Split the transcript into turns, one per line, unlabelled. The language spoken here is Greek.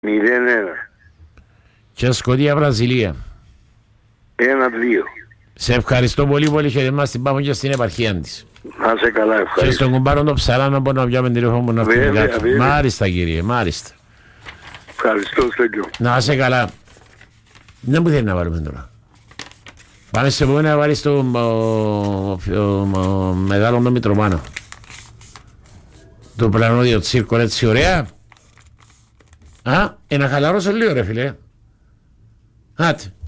0-1.
Και Σκωτία Βραζιλία.
1-2.
Σε ευχαριστώ πολύ πολύ και μας την πάμε και στην επαρχία της.
Να σε καλά, ευχαριστώ.
Και στον κουμπάρο το Ψαράνο μπορούμε να πιάμε τηλέφωνο να πούμε κάτι. Μάλιστα κύριε, μάλιστα.
Ευχαριστώ, Στέλιο.
Να είσαι καλά. Δεν μου θέλει να βάλουμε τώρα. Πάμε σε πού να βάλεις το μεγάλο το Μητρομάνο. Το πλανόδιο τσίρκο έτσι ωραία. Να χαλαρώσω λίγο ρε φίλε. Άτε.